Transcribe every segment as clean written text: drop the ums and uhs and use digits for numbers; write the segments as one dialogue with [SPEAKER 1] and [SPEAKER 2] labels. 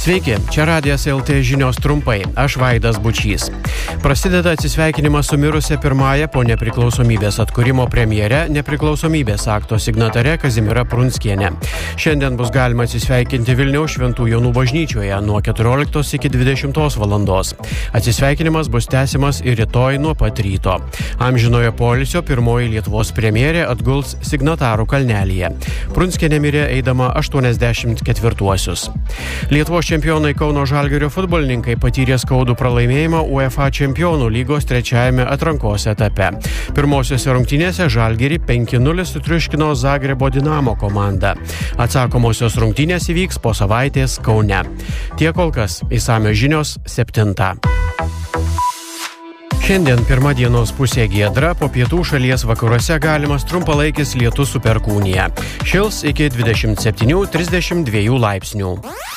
[SPEAKER 1] Sveiki, čia Radijas LT žinios trumpai. Aš Vaidas Bučys. Prasideda atsisveikinimas su mirusia pirmąja po nepriklausomybės atkūrimo premjere nepriklausomybės akto signatare Kazimiera Prunskiene. Šiandien bus galima atsisveikinti Vilniaus Šventų Jonų bažnyčioje nuo 14 iki 20 valandos. Atsisveikinimas bus tęsiamas ir rytoj nuo pat ryto. Amžinojo poilsio pirmoji Lietuvos premjerė atguls signatarų kalnelyje. Prunskienė mirė eidama 84-uosius. Lietuvos čempionai Kauno Žalgirio futbolininkai patyrė skaudų pralaimėjimą UEFA čempionų lygos trečiajame atrankos etape. Pirmosiose rungtynėse Žalgirį 5-0 sutriuškino Zagrebo Dinamo komanda. Atsakomosios rungtynės įvyks po savaitės Kaune. Tiek kol kas, išsamios žinios 7. Šiandien pirma dienos pusė giedra, po pietų šalies vakaruose galimas trumpalaikis lietus su perkūnija. Šils iki 27-32 laipsnių.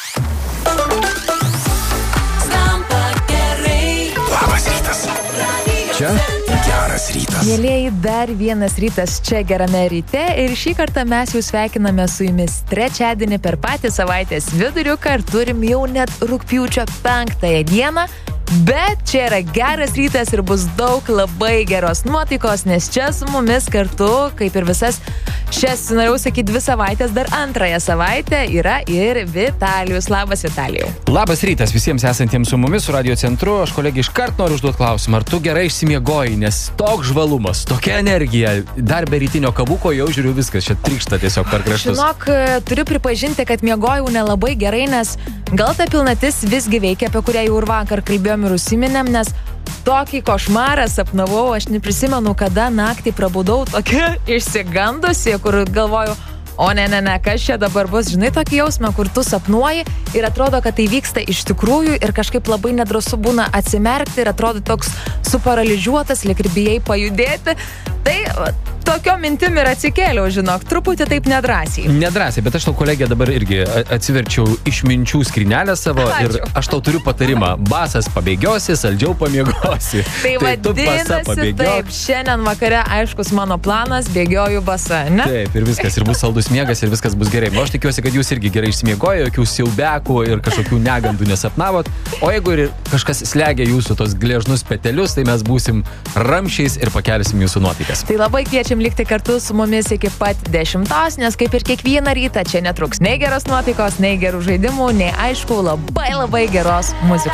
[SPEAKER 2] Labas rytas. Čia geras rytas.
[SPEAKER 3] Mielieji, dar vienas rytas čia gerame ryte ir šį kartą mes jau sveikiname su jumis trečiadienį per patį savaitės viduriuką ir turim jau net rugpjūčio 5 dieną. Bet čia yra geras rytas ir bus daug labai geros nuotaikos, nes čia su mumis kartu, kaip ir visas šias, norėjau sakyti, 2 savaitės, dar antrąją savaitę yra ir Vitalijus. Labas, Vitalijau.
[SPEAKER 4] Labas rytas visiems esantiems su mumis, su Radio centru. Aš, kolegė, iškart noriu užduoti klausimą, ar tu gerai išsimiegojai, nes toks žvalumas, tokia energija, dar be rytinio kabuko jau žiūriu viskas, čia trykšta tiesiog per kraštus.
[SPEAKER 3] Žinok, turiu pripažinti, kad miegojau nelabai gerai, nes gal ta pilnatis visgi veikia, apie kurią jau ir vakar kalbėjom ir užsiminėm, nes tokį košmarą sapnavau, aš neprisimenu, kada naktį prabudau tokia išsigandusi, kur galvoju, o ne, kas čia dabar bus, žinai, tokį jausmą, kur tu sapnuoji ir atrodo, kad tai vyksta iš tikrųjų ir kažkaip labai nedrąsu būna atsimerkti ir atrodo toks suparalyžiuotas, lyg ir bijai pajudėti. Tai tokio mintim ir atsikėliau, žinok, truputį taip nedrąsiai.
[SPEAKER 4] Nedrąsiai, bet aš tau, kolegė, dabar irgi atsiverčiau išminčių skrynelę savo. Ačiū. Ir aš tau turiu patarimą. Basas pabėgiosi, saldžiau pamiegosi.
[SPEAKER 3] Tai vadinasi, taip, šiandien vakare aiškus mano planas, bėgioju basa, ne?
[SPEAKER 4] Taip, ir viskas, ir bus saldus miegas, ir viskas bus gerai. O aš tikiuosi, kad jūs irgi gerai išsimiegojo, jokių siaubekų ir kažkokių negandų nesapnavot. O jeigu ir kažkas slegia jūsų tos gležnus petelius, tai mes būsim ramšiais ir pakelsim jūsų nuotaikas.
[SPEAKER 3] Tai labai kviečiam likti kartu su mumis iki pat 10, nes kaip ir kiekvieną rytą čia netruks nei geros nuotaikos, nei gerų žaidimų, nei aišku labai geros muzikos.